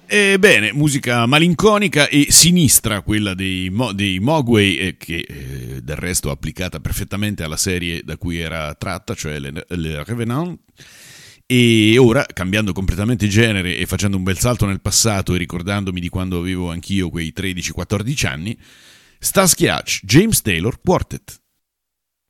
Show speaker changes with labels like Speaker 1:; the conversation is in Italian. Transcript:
Speaker 1: Ebbene, musica malinconica e sinistra, quella dei Mogwai, che del resto applicata perfettamente alla serie da cui era tratta, cioè le Revenant. E ora, cambiando completamente genere e facendo un bel salto nel passato e ricordandomi di quando avevo anch'io quei 13-14 anni, Starsky Hutch, James Taylor Quartet.